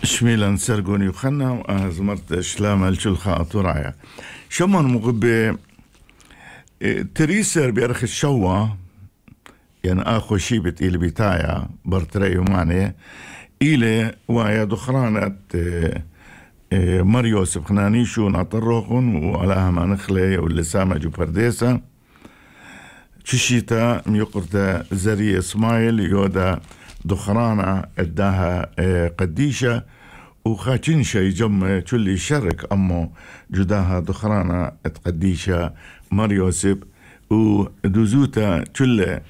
شميلا سرقوني وخنا وأزمرت شلام الشلخاء طرعيا شمان مغبي تريسر بيرخ الشوا يعني آخو شيبت إلي بتايا برتريو معني إلي ويا دخرانة مريوس بخنانيشو نعطروخن وعلاها ما نخلي واللي سامجو برديسة تشيتا ميقرتا زري اسمايل يودا دخرانة اداها قديشة وخاتنشا يجمع تولي شرك أمو جداها دخرانة قديشة مريوسب ودوزوتا تولي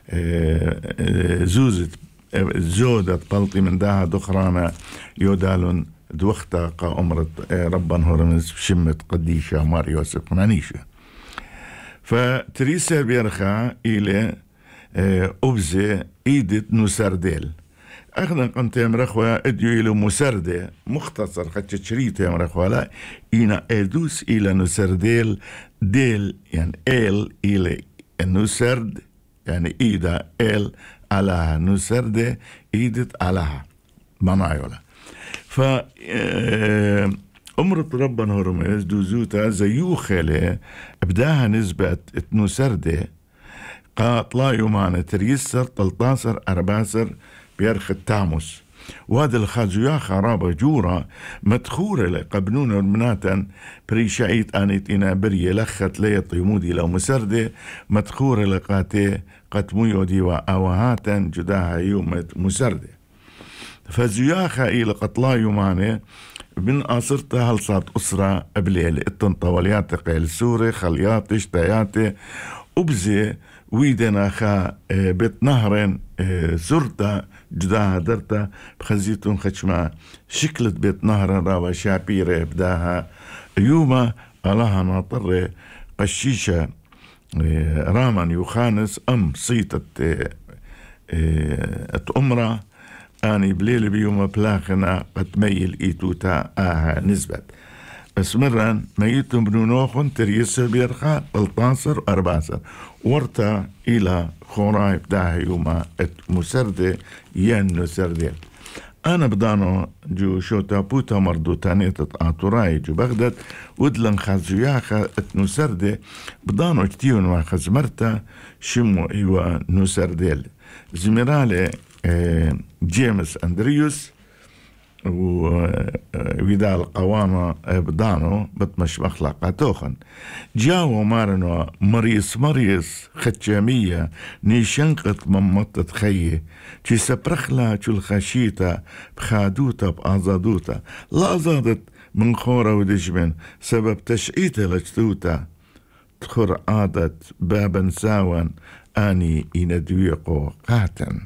زوزت زودت بلطي من داها دخرانة يودالون دوختا قا أمرت ربان هرمز بشمت قديشة ماريوسب منانيشة فتريسا بيرخا إلى أبزة إيدت نسرديل أخنا قنت يمرخوا إديو إلى مسردة مختصر خدش شريط يمرخوا لا إنا إدوس إلى نسرديل ديل يعني إل إلى نسرد يعني إيدا إل علىها نسردة إيدت علىها منايولا أمرت ربنا هرمز دوزوتا زيو خيلة بداها نسبة نسردة قاطلا يومانا تريسر 13 14 بيرخ التاموس وهذا الخازويا خرابة جورا مدخورة لقبنون المناتا بريشايت آنيت إنا بريه لخت ليط يمودي لو مسردة مدخورة لقاتي قتميو ديوا أوهاتا جداها يومت مسردة فزياخا إلى قطلا يومانا من أصرتها هلصات أسرة قبليل التنطوليات قيل سوري خلياتش تياتي أبزي ويدنا خا بيت نهرين سرتا جداها درتا بخزيتون خشما شكلت بيت نهرين راوا شابيرة بداها يوما الله ناطر قشيشة رامان يخانس أم صيتت أمرا أني بليل بيوم بلاخنا قد ميل إيتوتا نسبت بس مران ميتم بنونوخن تريسر بيرخا 13 14 ورتا إلى خوراي بداها يوما مسردة ينو سردين أنا بدانو جو شوتا بوتا مردو تانيتت آتوراي جو بغداد ودلن خازوياخا نسردة بدانو كتيون ما خزمرتا شمو إيوا نسرديل زميرالي جيمس أندريوس وفيدال قوامة بدانو بتمش مخلقة توخن جاو مارنو مريس ختشامية نيشنقت ممطت خيه تي سبرخلا تشل خشيتا بخادوتا بأزادوتا لا زادت من خورة ودجبن سبب تشقيتا لجتوتا تخر عادت بابا ساوان آني إندويقو قاتن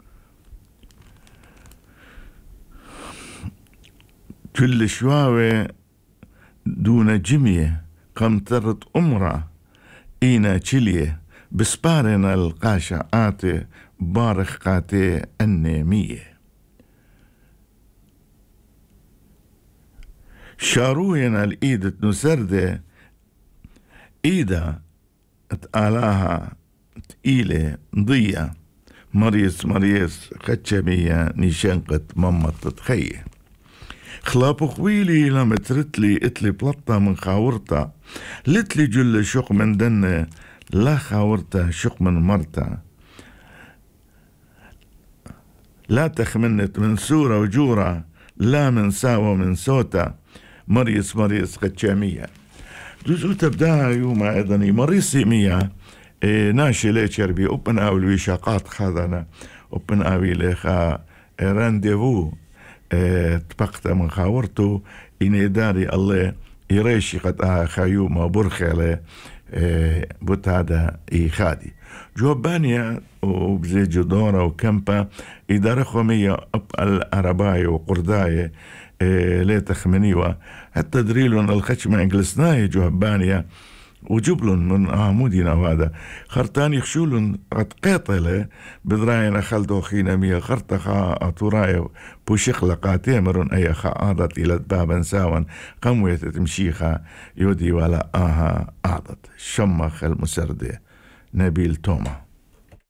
كل شواوة دون جمية قمترت أمرا إينا تشليه بسبارنا القاشة آتي بارخ قاتي النيمية شاروينا الإيدة نسردة إيدا اتقالاها تقيلة ضية مريس خدشمية نيشنقت ممطت خيه خلاب خويلي لما ترتلي اتلي بلطة من خاورتا لتلي جل شق من دنة لا خاورتا شق من مرتا لا تخمنت من سورة وجورة لا من ساوة من صوتا مريس خدشامية جزء تبداها يوم أيضا مريسي مية ناشي ليشر بي أبن أولي وشاقات خاذنا أبن أولي ليخا رانديفو تبقت من خاورتو إني داري الله يريشي قد خيوم برخيلة بوتادا إيخادي جوابانيا وبزي جدورة وكمبا إدارة خومية أب العرباية وقرداية ليه تخمنيوا حتى دريلون الخشمة إنجلسناي جوابانيا وجبلن من عمودنا هذا خرطان يخشولن قد قيطلة بدراينا خلدو خينامية خرطخا أطوراي بوشيخ لقاتي مرون أي خاضت إلى بابا ساوان قموية تمشيخا يودي ولا عادت شمخ المسردة نبيل توما.